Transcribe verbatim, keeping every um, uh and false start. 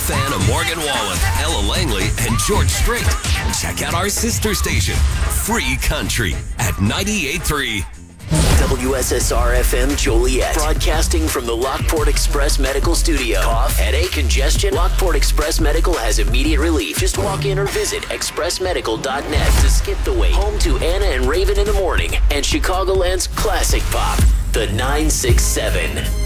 fan of Morgan Wallen, Ella Langley, and George Strait. Check out our sister station, Free Country, at ninety-eight point three. W S S R F M Joliet, broadcasting from the Lockport Express Medical Studio. Cough, headache, congestion? Lockport Express Medical has immediate relief. Just walk in or visit express medical dot net to skip the wait. Home to Anna and Raven in the morning and Chicagoland's classic pop, the nine six seven.